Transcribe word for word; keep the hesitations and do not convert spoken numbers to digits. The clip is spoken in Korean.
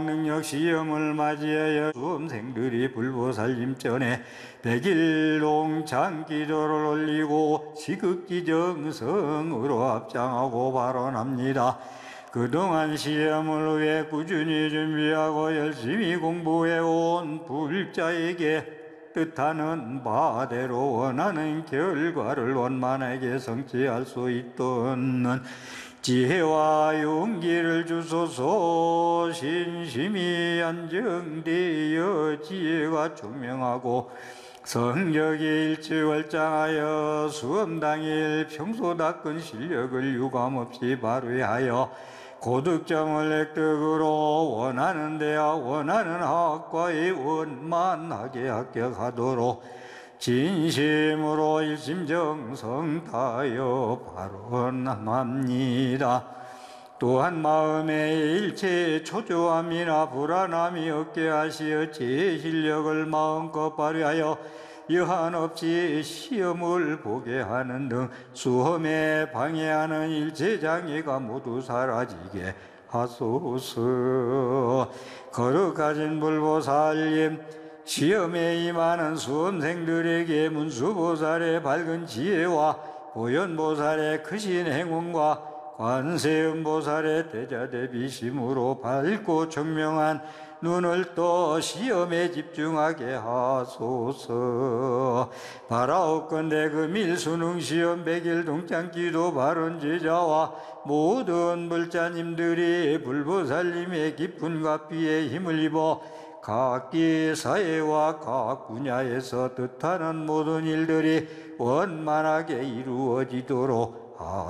능력 시험을 맞이하여 수험생들이 불보살님 전에 백일동 장기도를 올리고 시극기 정성으로 합장하고 발언합니다. 그동안 시험을 위해 꾸준히 준비하고 열심히 공부해온 불자에게 뜻하는 바대로 원하는 결과를 원만하게 성취할 수 있도록 지혜와 용기를 주소서. 신심이 안정되어 지혜가 총명하고 성적이 일치월장하여 수험 당일 평소 닦은 실력을 유감없이 발휘하여 고득점을 획득으로 원하는 대학 원하는 학과에 원만하게 합격하도록 진심으로 일심정성 다하여 발언합니다. 또한 마음에 일체의 초조함이나 불안함이 없게 하시어 제 실력을 마음껏 발휘하여 여한 없이 시험을 보게 하는 등 수험에 방해하는 일체 장애가 모두 사라지게 하소서. 거룩하신 불보살님, 시험에 임하는 수험생들에게 문수보살의 밝은 지혜와 보현보살의 크신 행운과 관세음보살의 대자대비심으로 밝고 청명한 눈을 떠 시험에 집중하게 하소서. 바라옵건대 금일 수능시험 백일 동창기도 발언제자와 모든 불자님들이 불보살님의 깊은 가피에 힘을 입어 각기 사회와 각 분야에서 뜻하는 모든 일들이 원만하게 이루어지도록